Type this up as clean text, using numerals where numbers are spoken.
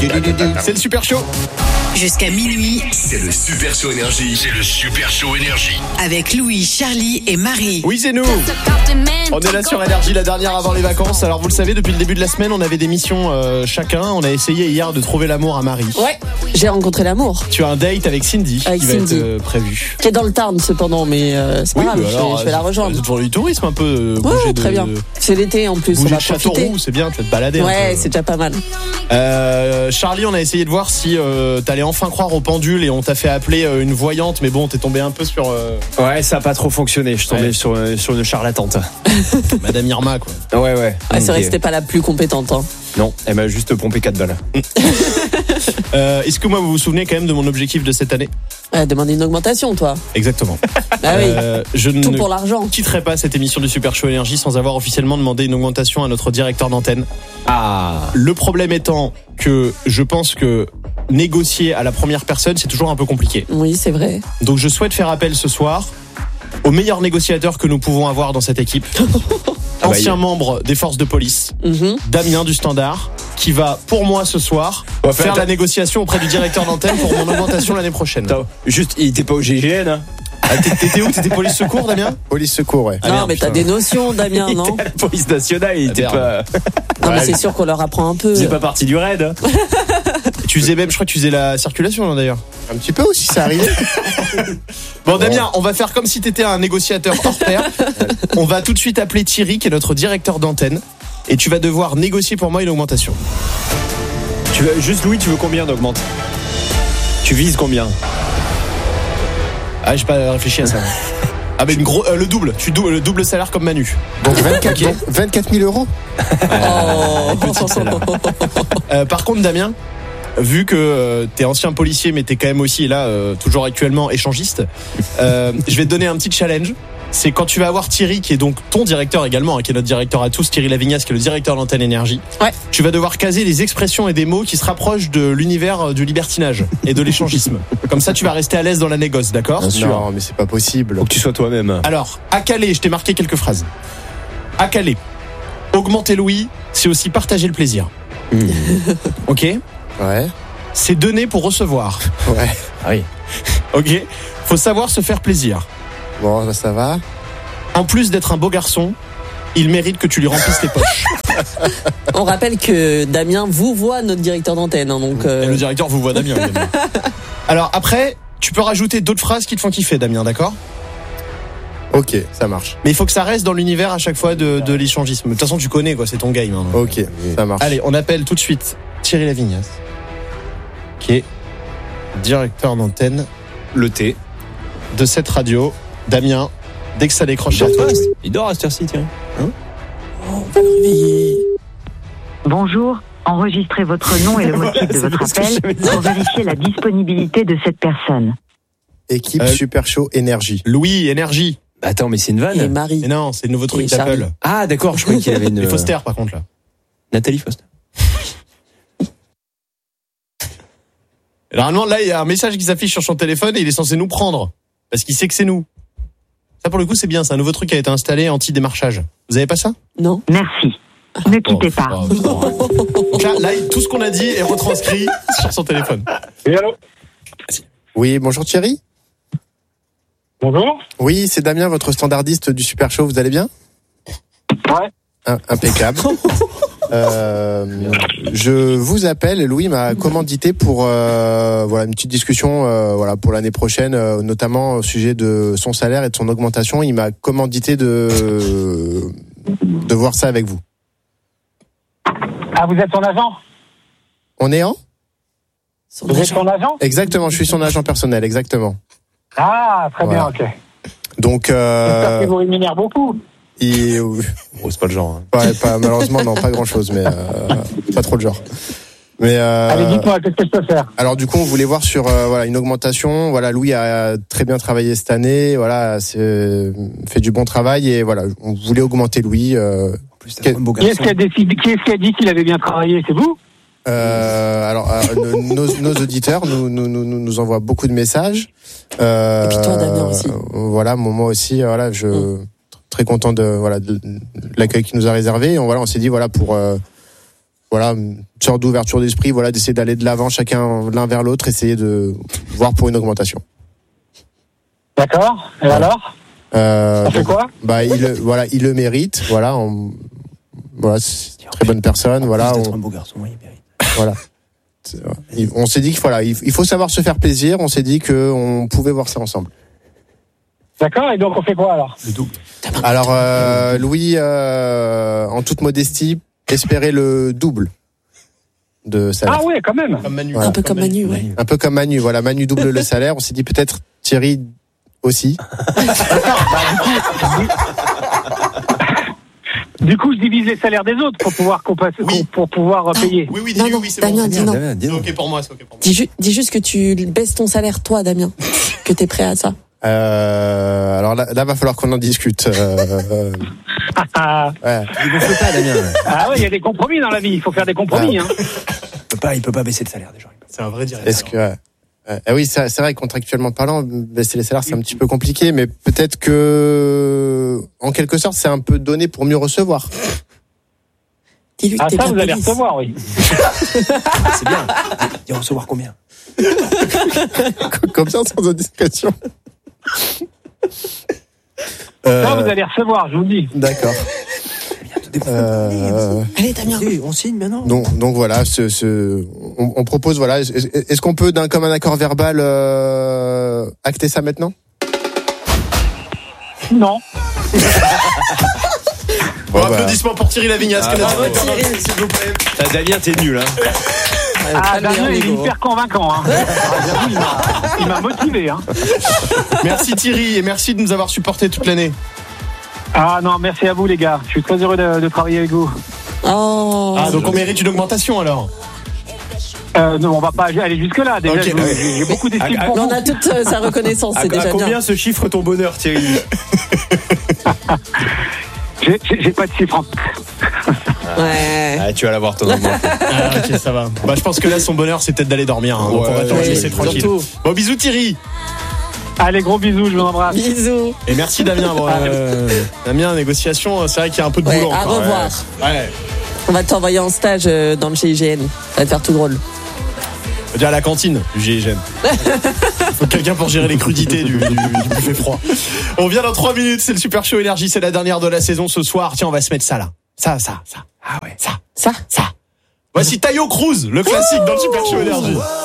C'est le Super Show. Jusqu'à minuit, c'est le Super Show Énergie. C'est le Super Show Énergie. Avec Louis, Charlie et Marie. Oui, c'est nous. On est là sur Énergie, la dernière avant les vacances. Alors vous le savez, depuis le début de la semaine, on avait des missions chacun. On a essayé hier de trouver l'amour à Marie. Ouais, j'ai rencontré l'amour. Tu as un date avec Cindy avec qui Cindy. va être prévu. Qui est dans le Tarn cependant, mais c'est pas grave, je vais la rejoindre. C'est toujours du tourisme un peu. Ouais, très bien. C'est l'été en plus, on bouger va de profiter. Châteauroux, c'est bien, tu vas te balader. Ouais, c'est déjà pas mal. Charlie, on a essayé de voir si t'allais enfin croire au pendule et on t'a fait appeler une voyante, mais bon, t'es tombé un peu sur. Ouais, ça a pas trop fonctionné. Je suis tombé sur une charlatante. Madame Irma, quoi. Ouais. Ouais, c'est vrai que c'était pas la plus compétente. Hein. Non, elle m'a juste pompé 4 balles. Est-ce que moi, vous vous souvenez quand même de mon objectif de cette année ? Demander une augmentation, toi. Exactement. Ah oui. Je Tout ne pour l'argent. quitterai pas cette émission du Super Show Énergie sans avoir officiellement demandé une augmentation à notre directeur d'antenne. Ah. Le problème étant que je pense que négocier à la première personne, c'est toujours un peu compliqué. Oui, c'est vrai. Donc je souhaite faire appel ce soir au meilleur négociateur que nous pouvons avoir dans cette équipe. Ancien membre des forces de police, Damien du Standard, qui va, pour moi ce soir, faire la négociation auprès du directeur d'antenne pour mon augmentation l'année prochaine. Attends, juste, il était pas au GIGN, hein? T'étais où? T'étais police secours, Damien? Police secours, ouais. Non, mais t'as des notions, Damien, non? Il était à la police nationale, il était pas. Non, mais c'est sûr qu'on leur apprend un peu. C'est pas partie du raid. Hein. Tu faisais même, je crois que tu faisais la circulation, là, d'ailleurs. Un petit peu aussi, ça arrivait. Bon, Damien, on va faire comme si t'étais un négociateur hors pair. On va tout de suite appeler Thierry, qui est notre directeur d'antenne. Et tu vas devoir négocier pour moi une augmentation. Juste, Louis, tu veux combien d'augmente? Tu vises combien? Ah, j'ai pas réfléchi à ça. Ah, mais le double. Le double salaire comme Manu. Donc 24 000 euros. Par contre, Damien, vu que t'es ancien policier, mais t'es quand même aussi là, toujours actuellement échangiste, je vais te donner un petit challenge. C'est quand tu vas avoir Thierry, qui est donc ton directeur également, qui est notre directeur à tous, Thierry Lavignas, qui est le directeur d'Antenne Énergie. Ouais. Tu vas devoir caser des expressions et des mots qui se rapprochent de l'univers du libertinage et de l'échangisme. Comme ça, tu vas rester à l'aise dans la négoce, d'accord? Bien sûr. Non, mais c'est pas possible. Faut que tu sois toi-même. Alors, à Calais, je t'ai marqué quelques phrases. À Calais, augmenter Louis, c'est aussi partager le plaisir. Ok? Ouais. C'est donner pour recevoir. Ouais. Ah oui. Ok? Faut savoir se faire plaisir. Bon, là, ça va. En plus d'être un beau garçon, il mérite que tu lui remplisses les poches. On rappelle que Damien vous voit, notre directeur d'antenne. Hein, donc, Et le directeur vous voit, Damien. Évidemment. Alors après, tu peux rajouter d'autres phrases qui te font kiffer, Damien, d'accord? Ok, ça marche. Mais il faut que ça reste dans l'univers à chaque fois de l'échangisme. De toute façon, tu connais, quoi, c'est ton game. Hein. Ok, ça marche. Allez, on appelle tout de suite Thierry Lavignas, qui est directeur d'antenne Le thé. de cette radio. Damien, dès que ça décroche chez toi. Il dort à cette heure-ci, tiens. on va le réveiller. Bonjour, enregistrez votre nom et le motif de votre appel pour vérifier la disponibilité de cette personne. Équipe Super Show Énergie. Louis, Énergie. Attends, mais c'est une vanne. Et Marie. Mais non, c'est le nouveau truc Et Charlie. d'Apple. Ah, d'accord, je croyais qu'il avait une. Et Foster, par contre, là. Nathalie Foster. Normalement, là, il y a un message qui s'affiche sur son téléphone et il est censé nous prendre. Parce qu'il sait que c'est nous. Ça, pour le coup, c'est bien. C'est un nouveau truc qui a été installé anti-démarchage. Vous avez pas ça? Non. Merci. Ne quittez pas. Donc là, tout ce qu'on a dit est retranscrit sur son téléphone. Oui, allô? Oui, bonjour Thierry. Bonjour. Oui, c'est Damien, votre standardiste du Super Show. Vous allez bien? Ouais. Impeccable. Je vous appelle. Louis m'a commandité pour une petite discussion pour l'année prochaine, notamment au sujet de son salaire et de son augmentation. Il m'a commandité de voir ça avec vous. Ah, vous êtes son agent? On est en? Vous êtes son agent? Exactement, je suis son agent personnel, exactement. Ah, très bien, ok. Donc j'espère qu'il vous rémunère beaucoup. C'est pas le genre. Hein. Ouais, malheureusement, non, pas grand-chose, mais pas trop le genre. Mais allez, dites-moi, qu'est-ce que je peux faire? Alors du coup, on voulait voir sur une augmentation. Voilà, Louis a très bien travaillé cette année. Voilà, fait du bon travail et voilà, on voulait augmenter Louis. Qui est-ce qui a dit qu'il avait bien travaillé? C'est vous? Nos auditeurs nous envoient beaucoup de messages. Et puis toi, Damien aussi. Voilà, moi aussi. Voilà, très content de l'accueil qu'il nous a réservé. On s'est dit pour voilà, une sorte d'ouverture d'esprit, voilà, d'essayer d'aller de l'avant chacun l'un vers l'autre, essayer de voir pour une augmentation. D'accord. Et alors on fait quoi? Il le mérite, voilà, c'est une très bonne personne, voilà. Un beau garçon, il mérite. Voilà. On s'est dit qu'il faut savoir se faire plaisir, on s'est dit qu'on pouvait voir ça ensemble. D'accord, et donc on fait quoi alors? Le double. Alors, Louis, en toute modestie, espérait le double de salaire. Ah ouais, quand même. Comme Manu. Un peu comme Manu, ouais. Un peu comme Manu, voilà, Manu double le salaire. On s'est dit peut-être Thierry aussi. Du coup, je divise les salaires des autres pour pouvoir pour pouvoir payer. Oui, Non, oui, c'est Damien, bon. dis non. C'est ok pour moi, c'est ok pour moi. Dis juste que tu baisses ton salaire, toi, Damien. Que t'es prêt à ça. Alors là, va falloir qu'on en discute. Ouais. Il gonfle pas, Damien. Ah ouais, il y a des compromis dans la vie. Il faut faire des compromis. Hein. Il peut pas baisser le salaire des gens. C'est un vrai directeur. Est-ce que oui, c'est vrai, contractuellement parlant, baisser les salaires, c'est un petit peu compliqué, mais peut-être que, en quelque sorte, c'est un peu donné pour mieux recevoir. Dis-lui que t'es ça, bien vous allez police. recevoir, oui. C'est bien. Il va recevoir combien? Comme ça, sans indiscrétion. Ça, vous allez recevoir, je vous le dis. D'accord. Allez, Damien. On signe maintenant. Donc voilà, on propose, voilà, est-ce qu'on peut d'un commun accord verbal acter ça maintenant? Non. Bon, applaudissements pour Thierry Lavignas. Bravo, Thierry. S'il vous plaît. Damien, t'es nul, hein. Damien, il est hyper convaincant. Hein. Il m'a motivé. Hein. Merci Thierry et merci de nous avoir supportés toute l'année. Ah non, merci à vous les gars. Je suis très heureux de travailler avec vous. Oh. Ah, donc on mérite une augmentation alors. Non, on va pas aller jusque là. Déjà, Okay. j'ai beaucoup d'estime pour On vous. a toute sa reconnaissance, c'est déjà combien bien. se chiffre ton bonheur, Thierry? J'ai pas de chiffre. Ouais. Ah, tu vas l'avoir ton augmentation. Ah, ok, ça va. Bah, je pense que là, son bonheur, c'est peut-être d'aller dormir. Hein. Donc on va te laisser tranquille. surtout. Bon, bisous Thierry. Allez, gros bisous, je vous embrasse. Bisous. Et merci Damien. Bon, Damien, négociation, c'est vrai qu'il y a un peu de boulot. Ouais, à encore. revoir. Ouais. On va t'envoyer en stage dans le GIGN. Ça va te faire tout drôle. Déjà à la cantine du GIGN. Faut quelqu'un pour gérer les crudités du buffet froid. On vient dans 3 minutes, c'est le Super Show Énergie, c'est la dernière de la saison ce soir. Tiens, on va se mettre ça là. Ça. Ah ouais. Ça. Ça. Voici Tayo Cruz, le classique dans le Super Show Énergie.